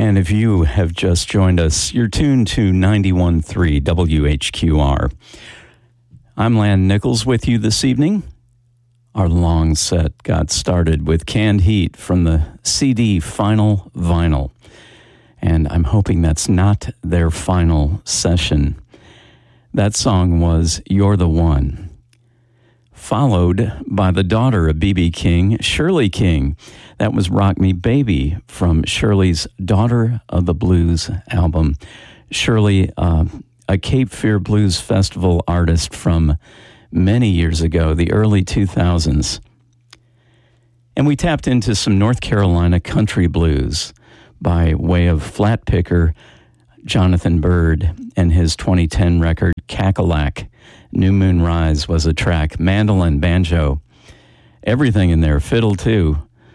And if you have just joined us, you're tuned to 91.3 WHQR. I'm Lan Nichols with you this evening. Our long set got started with Canned Heat from the CD Final Vinyl. And I'm hoping that's not their final session. That song was You're the One, followed by the daughter of B.B. King, Shirley King. That was Rock Me Baby from Shirley's Daughter of the Blues album. Shirley, a Cape Fear Blues Festival artist from many years ago, the early 2000s. And we tapped into some North Carolina country blues by way of flat picker Jonathan Byrd and his 2010 record Cackalack. New Moon Rise was a track, mandolin, banjo, everything in there, fiddle too.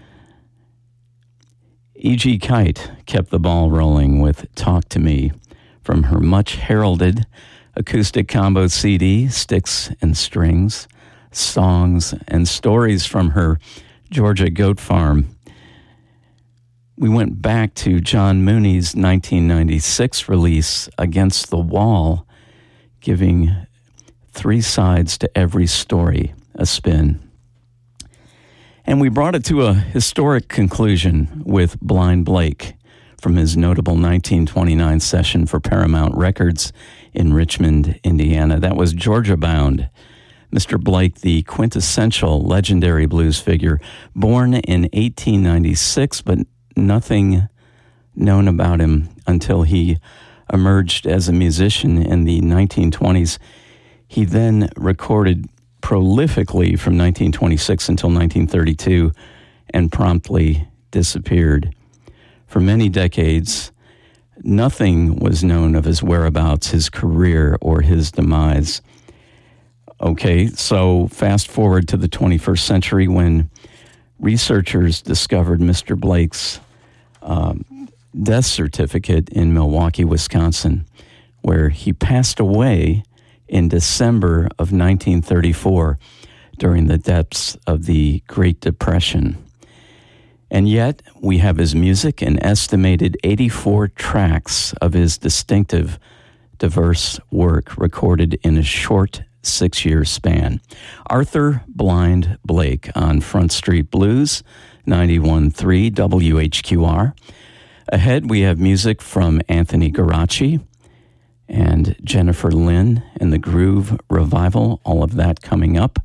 E.G. Kite kept the ball rolling with Talk to Me from her much heralded acoustic combo CD, Sticks and Strings, Songs and Stories from her Georgia Goat Farm. We went back to John Mooney's 1996 release, Against the Wall, giving three sides to every story a spin. And we brought it to a historic conclusion with Blind Blake from his notable 1929 session for Paramount Records in Richmond, Indiana. That was Georgia Bound. Mr. Blake, the quintessential legendary blues figure, born in 1896, but nothing known about him until he emerged as a musician in the 1920s. He then recorded prolifically from 1926 until 1932 and promptly disappeared. For many decades, nothing was known of his whereabouts, his career, or his demise. Okay, so fast forward to the 21st century when researchers discovered Mr. Blake's death certificate in Milwaukee, Wisconsin, where he passed away in December of 1934 during the depths of the Great Depression. And yet, we have his music, an estimated 84 tracks of his distinctive, diverse work recorded in a short 6-year span. Arthur Blind Blake on Front Street Blues, 91.3 WHQR. Ahead, we have music from Anthony Garaci and Jennifer Lynn and the Groove Revival, all of that coming up.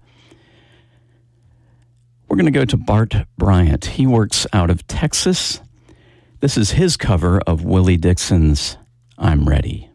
We're going to go to Bart Bryant. He works out of Texas. This is his cover of Willie Dixon's I'm Ready.